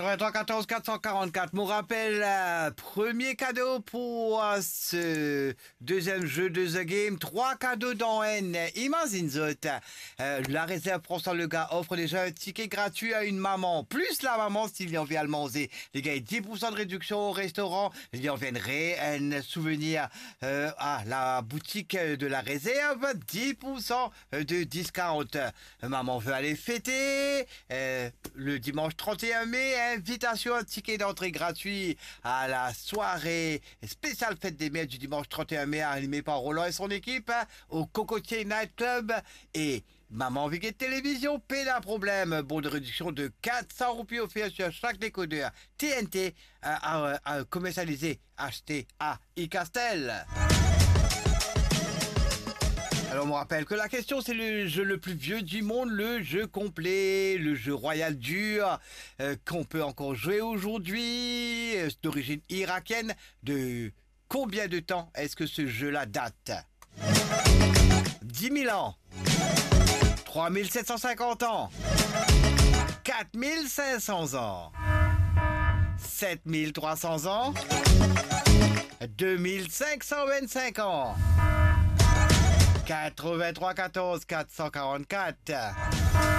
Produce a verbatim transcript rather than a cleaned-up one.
quatre-vingt-trois quatorze quatre cent quarante-quatre. Mon rappel, euh, premier cadeau pour euh, ce deuxième jeu de The Game. Trois cadeaux dans N. Imagine zot. Euh, la réserve François Le Gars offre déjà un ticket gratuit à une maman. Plus la maman s'il y en vient le manger. Les gars, dix pour cent de réduction au restaurant. Il y en viendrait un souvenir euh, à la boutique de la réserve. dix pour cent de discount. Maman veut aller fêter. Euh, le dimanche trente et un mai, invitation, un ticket d'entrée gratuit à la soirée spéciale fête des mères du dimanche trente et un mai, animée par Roland et son équipe, hein, au Cocotier Night Club. Et maman Vigue de télévision, pédale problème. Bon de réduction de quatre cents roupies offerts sur chaque décodeur T N T à, à, à commercialiser, acheté à iCastel. Alors on me rappelle que la question c'est le jeu le plus vieux du monde, le jeu complet, le jeu royal dur euh, qu'on peut encore jouer aujourd'hui, euh, d'origine irakienne. De combien de temps est-ce que ce jeu-là date? Dix mille ans, trois mille sept cent cinquante ans, quatre mille cinq cents ans, sept mille trois cents ans, deux mille cinq cent vingt-cinq ans. quatre-vingt-trois quatorze quatre cent quarante-quatre.